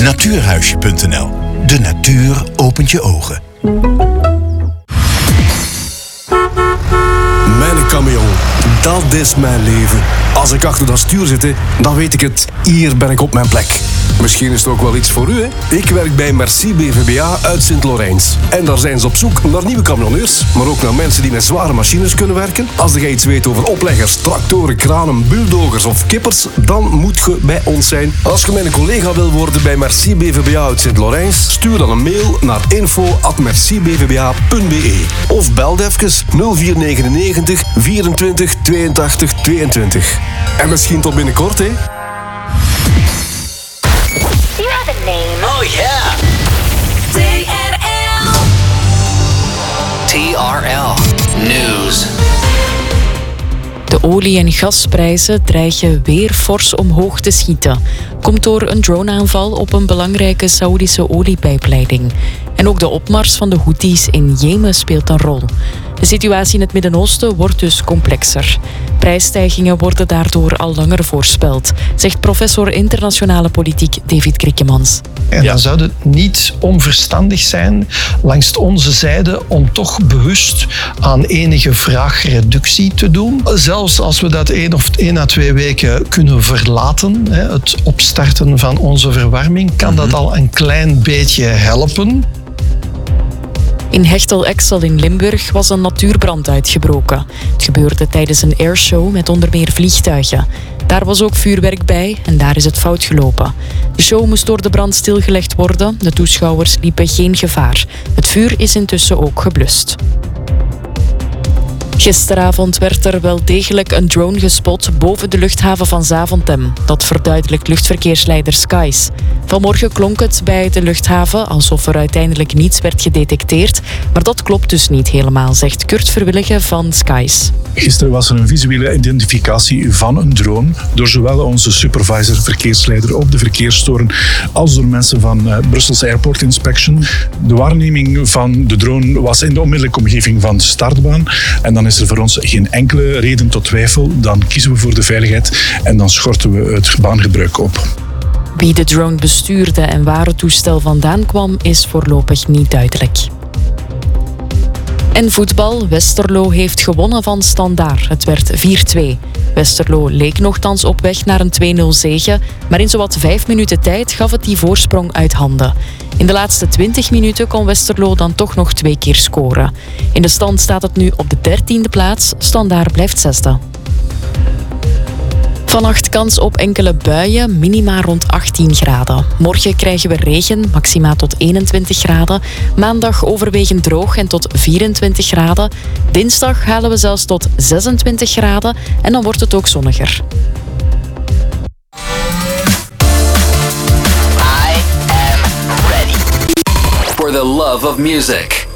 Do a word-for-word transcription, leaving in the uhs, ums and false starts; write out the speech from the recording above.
Natuurhuisje punt n l. De natuur opent je ogen. Mijn camion, dat is mijn leven. Als ik achter dat stuur zit, dan weet ik het. Hier ben ik op mijn plek. Misschien is het ook wel iets voor u, hè? Ik werk bij Merci B V B A uit Sint-Lorijns. En daar zijn ze op zoek naar nieuwe camionneurs, maar ook naar mensen die met zware machines kunnen werken. Als jij iets weet over opleggers, tractoren, kranen, bulldogers of kippers, dan moet je bij ons zijn. Als je mijn collega wil worden bij Merci B V B A uit Sint-Lorijns, stuur dan een mail naar info at merci b v b a punt b e of bel even nul vier negenennegentig vierentwintig tweeëntachtig tweeëntwintig. En misschien tot binnenkort, hè? You have a name. Oh yeah. T R L. T R L News. De olie- en gasprijzen dreigen weer fors omhoog te schieten. Komt door een droneaanval op een belangrijke Saoedische oliepijpleiding. En ook de opmars van de Houthis in Jemen speelt een rol. De situatie in het Midden-Oosten wordt dus complexer. Prijsstijgingen worden daardoor al langer voorspeld, zegt professor internationale politiek David Kriekemans. En dan zou het niet onverstandig zijn langs onze zijde om toch bewust aan enige vraagreductie te doen. Zelfs als we dat één of één à twee weken kunnen verlaten, het opstarten van onze verwarming, kan dat al een klein beetje helpen. In Hechtel-Exel in Limburg was een natuurbrand uitgebroken. Het gebeurde tijdens een airshow met onder meer vliegtuigen. Daar was ook vuurwerk bij en daar is het fout gelopen. De show moest door de brand stilgelegd worden. De toeschouwers liepen geen gevaar. Het vuur is intussen ook geblust. Gisteravond werd er wel degelijk een drone gespot boven de luchthaven van Zaventem. Dat verduidelijkt luchtverkeersleider Skies. Vanmorgen klonk het bij de luchthaven alsof er uiteindelijk niets werd gedetecteerd. Maar dat klopt dus niet helemaal, zegt Kurt Verwillige van Skies. Gisteren was er een visuele identificatie van een drone door zowel onze supervisor, verkeersleider op de verkeerstoren, als door mensen van uh, Brussels Airport Inspection. De waarneming van de drone was in de onmiddellijke omgeving van de startbaan. En dan is er voor ons geen enkele reden tot twijfel. Dan kiezen we voor de veiligheid en dan schorten we het baangebruik op. Wie de drone bestuurde en waar het toestel vandaan kwam, is voorlopig niet duidelijk. En voetbal. Westerlo heeft gewonnen van Standaard. Het werd vier twee. Westerlo leek nochtans op weg naar een twee nul zege, maar in zowat vijf minuten tijd gaf het die voorsprong uit handen. In de laatste twintig minuten kon Westerlo dan toch nog twee keer scoren. In de stand staat het nu op de dertiende plaats. Standaard blijft zesde. Vannacht kans op enkele buien, minima rond achttien graden. Morgen krijgen we regen, maxima tot eenentwintig graden. Maandag overwegend droog en tot vierentwintig graden. Dinsdag halen we zelfs tot zesentwintig graden en dan wordt het ook zonniger. I am ready for the love of music.